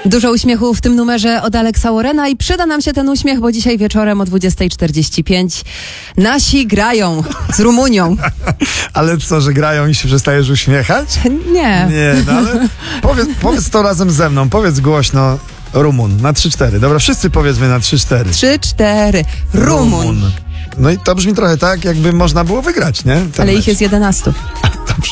Dużo uśmiechu w tym numerze od Alexa Warrena i przyda nam się ten uśmiech, bo dzisiaj wieczorem o 20:45 nasi grają z Rumunią. Ale co, że grają i się przestajesz uśmiechać? Nie. Nie, no ale powiedz to razem ze mną, powiedz głośno Rumun, na 3-4. Dobra, wszyscy powiedzmy na 3-4. 3-4. Rumun. No i to brzmi trochę tak, jakby można było wygrać, nie? Ten Ale mecz. ich jest 11. Dobrze.